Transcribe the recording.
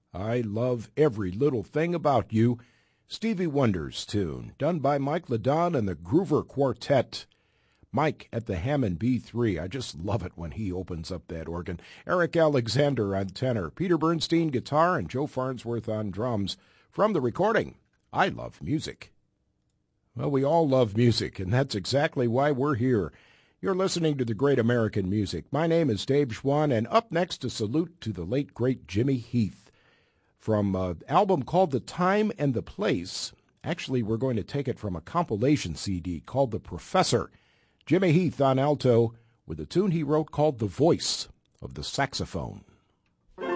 I Love Every Little Thing About You, Stevie Wonder's tune, done by Mike Ladon and the Groover Quartet. Mike at the Hammond B3. I just love it when he opens up that organ. Eric Alexander on tenor, Peter Bernstein guitar, and Joe Farnsworth on drums. From the recording, I Love Music. Well, we all love music, and that's exactly why we're here. You're listening to the Great American Music. My name is Dave Schwann, and up next, a salute to the late, great Jimmy Heath. From an album called The Time and the Place. Actually, we're going to take it from a compilation CD called The Professor. Jimmy Heath on alto with a tune he wrote called The Voice of the Saxophone.